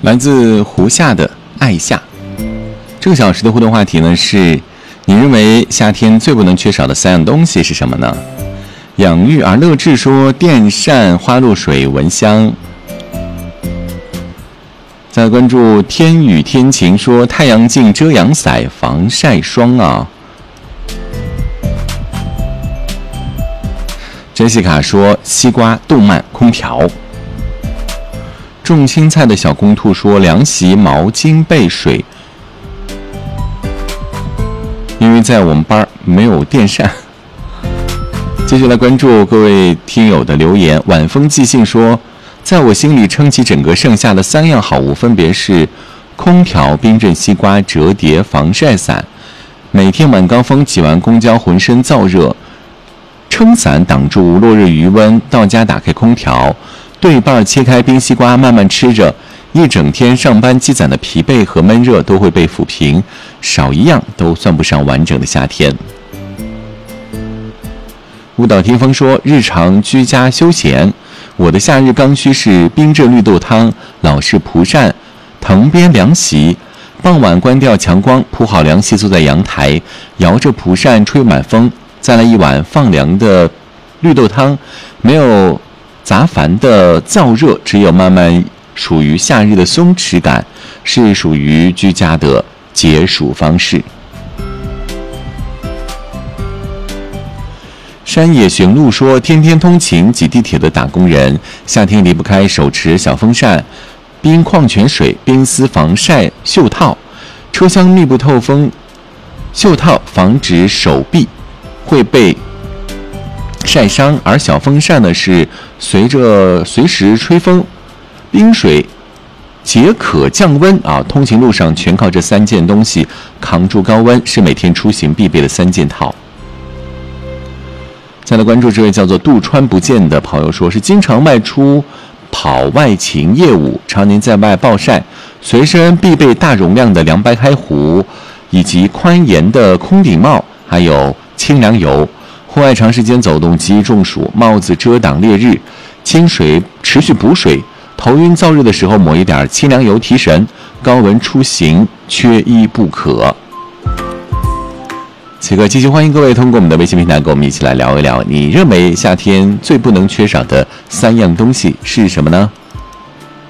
来自胡夏的爱夏。这个小时的互动话题呢是：你认为夏天最不能缺少的3样东西是什么呢？养育而乐志说电扇、花露水、蚊香。再关注天雨天晴说太阳镜、遮阳伞、防晒霜啊。杰西卡说西瓜、动漫、空调。种青菜的小公兔说凉席、毛巾、被水。因为在我们班没有电扇。继续来关注各位听友的留言。晚风寄信说，在我心里撑起整个盛夏的3样好物分别是空调、冰镇西瓜、折叠防晒伞。每天晚高峰挤完公交浑身燥热，撑伞挡住落日余温，到家打开空调，对半切开冰西瓜慢慢吃着，一整天上班积攒的疲惫和闷热都会被抚平，少一样都算不上完整的夏天。舞蹈听风说日常居家休闲，我的夏日刚需是冰镇绿豆汤、老式蒲扇、藤编凉席。傍晚关掉强光，铺好凉席，坐在阳台，摇着蒲扇吹满风，再来一碗放凉的绿豆汤，没有杂烦的燥热，只有慢慢属于夏日的松弛感，是属于居家的解暑方式。山野寻路说天天通勤挤地铁的打工人，夏天离不开手持小风扇、冰矿泉水、冰丝防晒袖套，车厢密不透风，袖套防止手臂会被晒伤，而小风扇呢是随时吹风，冰水解渴降温啊！通勤路上全靠这3件东西扛住高温，是每天出行必备的3件套。再来关注这位叫做杜川不见的朋友说，是经常外出跑外勤业务，常年在外暴晒，随身必备大容量的凉白开壶，以及宽檐的空顶帽，还有清凉油。户外长时间走动极易中暑，帽子遮挡烈日，清水持续补水，头晕燥热的时候抹一点清凉油提神，高温出行缺一不可。此刻继续欢迎各位通过我们的微信平台跟我们一起来聊一聊，你认为夏天最不能缺少的3样东西是什么呢？